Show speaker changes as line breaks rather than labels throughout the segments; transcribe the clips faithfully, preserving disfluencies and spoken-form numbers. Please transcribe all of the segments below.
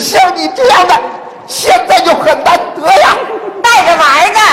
像你这样的，现在就很难得呀。
带着玩的。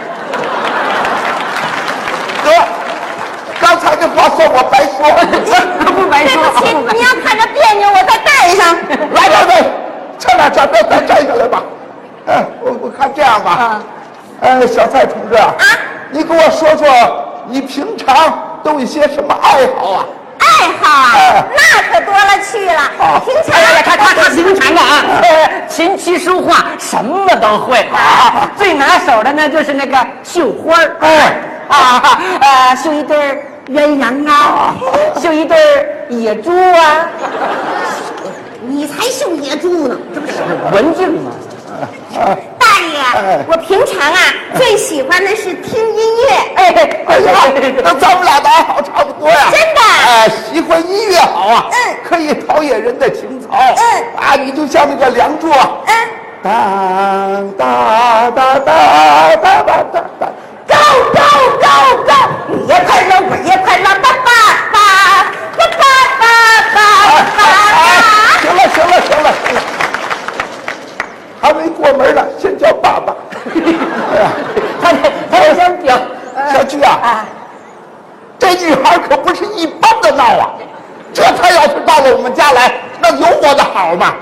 哥，刚才这话算我白说，
不白说。对不起，你要看着别扭，我再带上。
来来来，差点咱们咱摘下来吧。哎，我我看这样吧。啊。呃，小蔡同志啊，你给我说说，你平常都有些什么爱好啊？
爱好啊，哎、那可多了去了。哦、平常，
哎呀，他他他平常啊，呃，琴棋书画什么都会啊。最拿手的呢，就是那个绣花儿。哎啊，呃，绣一对鸳鸯啊，绣一对野猪啊。
你才绣野猪呢，这不是
文静吗？
大爷，我平常啊最喜欢的是听音乐。
哎哎呀，那咱们俩的爱好差不多呀。
真的。
哎，喜欢音乐好啊。
嗯。
可以陶冶人的情操。
嗯。
啊，你就像那个《梁祝》啊。
嗯。
当哒哒哒哒哒哒哒，
高高高高，你也快乐，我也快乐，爸爸爸爸爸爸爸爸。
行了行了行了行了。还没过门呢，先叫爸爸。哎呀，
他他也想表。
小菊啊，啊这女孩可不是一般的闹啊！这她要是到了我们家来，那有我的好吗？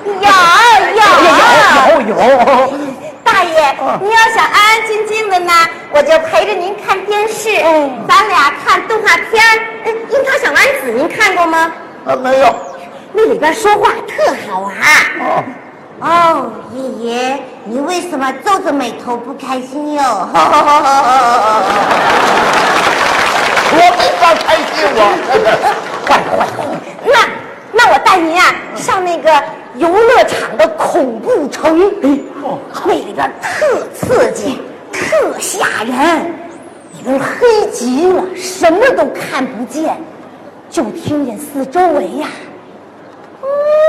有
有有有。
大爷，啊、你要想安安静静的呢，我就陪着您看电视。嗯，咱俩看动画片儿。嗯，《樱桃小丸子》您看过吗？
啊，没有。
那里边说话特好玩。哦。哦，爷爷，你为什么皱着眉头不开心哟？
我没法开心，我。
坏了坏了！那那我带您啊上那个游乐场的恐怖城，那里边特刺激，特吓人，里边黑极了，什么都看不见，就听见四周围呀、啊。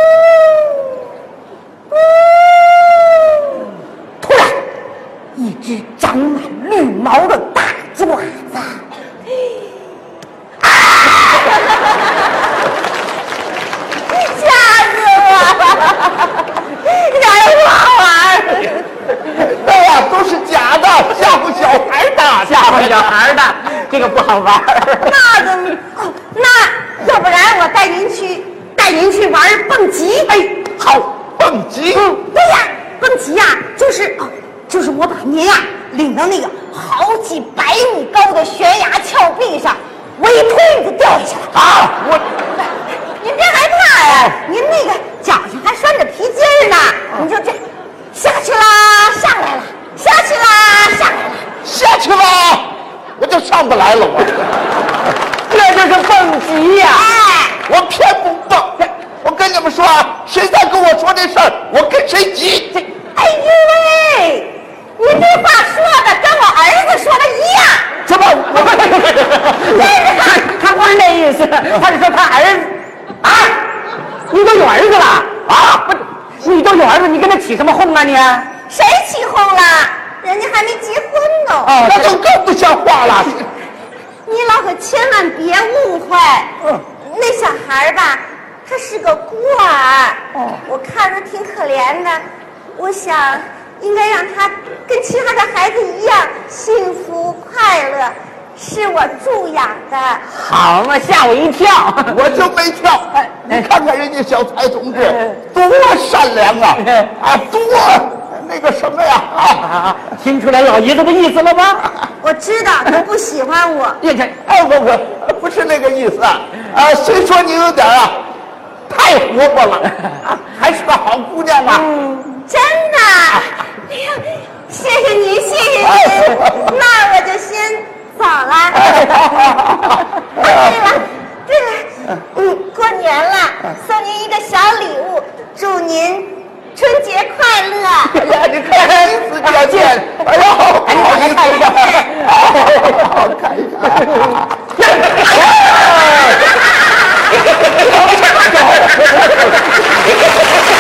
突然，一只长满绿毛的大爪子，啊！吓死我了！让人不好玩。
那呀，都是假的，吓唬小孩的，
吓唬小孩的，这个不好玩。
那怎么？哦，那要不然我带您去，带您去玩蹦极。
哎，好。蹦极，
嗯，对呀，蹦极呀、啊，就是哦，就是我把您呀、啊、领到那个好几百米高的悬崖峭壁上，我一推你就掉下去了
啊！我，
您别害怕呀、啊，您那个脚上还拴着皮筋呢，啊、你就这下去啦，上来了，下去啦，上来了，
下去了，我就上不来了，我，
这就是蹦极呀、啊！
哎，
我偏不蹦。我跟你们说啊，谁再跟我说这事儿，我跟谁急。
哎呦喂，您这话说的跟我儿子说的一样。
怎么？
他他不是那意思，他是说他儿子啊，你都有儿子了啊？不，你都有儿子，你跟他起什么哄啊你？
谁起哄了？人家还没结婚呢。
哦，那就更不像话了。
你老可千万别误会。嗯，那小孩吧。他是个孤儿，哦，我看着挺可怜的，我想应该让他跟其他的孩子一样幸福快乐，是我助养的。
好嘛，吓我一跳，
我就没跳。哎，你看看人家小蔡同志多善良啊，啊，多那个什么呀啊！
听出来老爷子的意思了吗？
我知道他不喜欢我。
哎，不不，不是那个意思啊，啊，虽说你有点啊。太活泼了，还是个好姑娘啊！
嗯，真的。哎呀，谢谢您，谢谢您。那我就先走了。啊，对了，对了，嗯，过年了，送您一个小礼物，祝您春节快乐。
哎呀，你看看，一次见面，哎呦，好意思，看一下，好看一下。